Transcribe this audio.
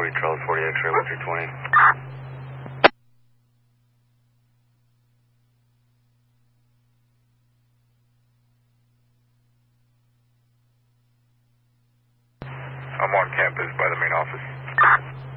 Charlie 40 X-ray, what's your 20? I'm on campus by the main office.